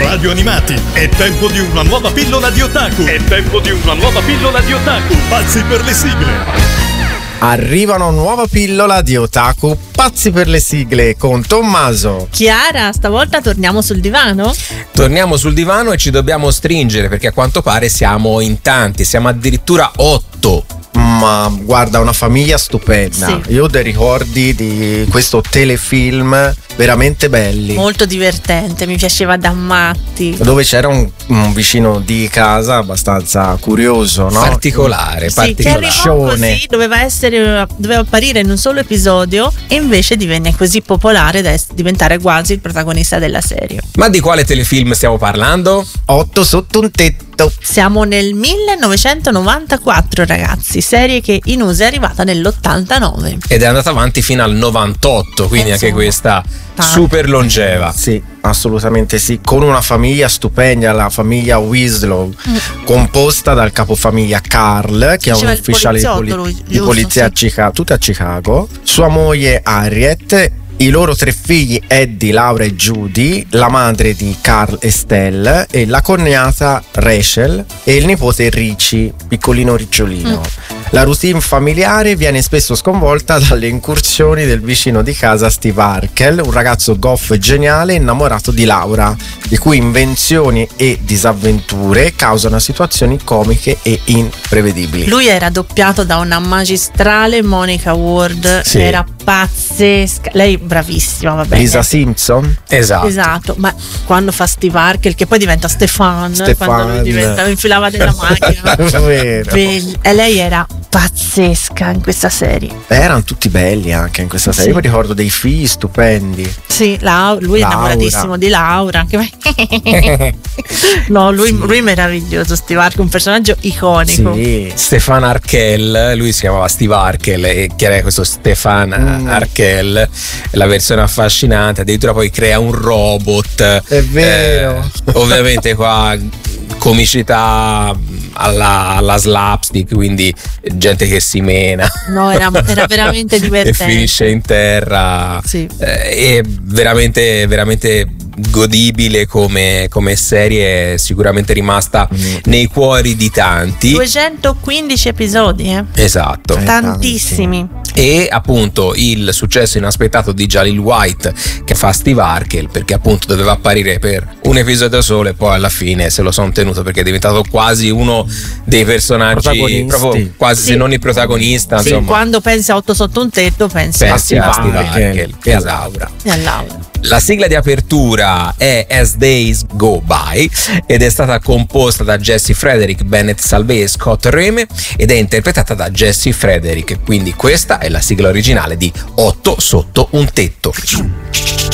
Radio Animati, è tempo di una nuova pillola di otaku. Pazzi per le sigle. Arriva una nuova pillola di otaku pazzi per le sigle con Tommaso. Chiara, stavolta torniamo sul divano? Torniamo sul divano e ci dobbiamo stringere perché a quanto pare siamo in tanti, siamo addirittura 8. Ma guarda, una famiglia stupenda. Sì. Io ho dei ricordi di questo telefilm veramente belli, Molto divertente, mi piaceva da matti. dove c'era un vicino di casa abbastanza curioso, no? Particolare. Sì, che arrivò così, doveva apparire in un solo episodio e invece divenne così popolare da diventare quasi il protagonista della serie. Ma di quale telefilm stiamo parlando? 8 sotto un tetto. Siamo nel 1994, ragazzi, serie che in USA è arrivata nell'89. Ed è andata avanti fino al 98, quindi anche questa super longeva. Sì, assolutamente sì, con una famiglia stupenda, la famiglia Winslow, composta dal capofamiglia Carl, che è un Faceva il ufficiale poliziotto, lui, di giusto, polizia sì. a Chicago, tutti a Chicago, sua moglie Harriet, i loro 3 figli Eddie, Laura e Judy, la madre di Carl Estelle e la cognata Rachel e il nipote Richie, piccolino ricciolino. La routine familiare viene spesso sconvolta dalle incursioni del vicino di casa Steve Harkel, un ragazzo goffo e geniale innamorato di Laura, le cui invenzioni e disavventure causano situazioni comiche e imprevedibili. Lui era doppiato da una magistrale Monica Ward, Sì. era pazzesca, lei bravissima, va bene. Lisa Simpson? Esatto, ma quando fa Steve Harkel, che poi diventa Stefan. Quando lui infilava della macchina. Vero. E lei era pazzesca in questa serie. Erano tutti belli anche in questa serie. Sì. Io mi ricordo dei figli stupendi. Sì, lui è Laura. innamoratissimo di Laura. No, lui meraviglioso, Steve Harkel, un personaggio iconico. Sì. Stefan Harkel, lui si chiamava Steve Harkel e che era questo Stefan Harkel, la versione affascinante, addirittura poi crea un robot. È vero. Ovviamente qua comicità alla slapstick, quindi gente che si mena. No, era veramente e divertente. finisce in terra. Sì. È veramente godibile come serie, sicuramente rimasta nei cuori di tanti. 215 episodi, Esatto. tantissimi. E appunto il successo inaspettato di Jalil White, che fa Steve Harkel, perché appunto doveva apparire per un episodio solo e poi alla fine se lo sono tenuto perché è diventato quasi uno dei personaggi, proprio quasi, se non il protagonista, Sì, insomma. quando pensi a 8 sotto un tetto pensi a Steve Steve Harkel e a esatto. Laura. e a Laura. La sigla di apertura è As Days Go By ed è stata composta da Jesse Frederick, Bennett Salvé e Scott Reme ed è interpretata da Jesse Frederick, quindi questa è la sigla originale di 8 sotto un tetto.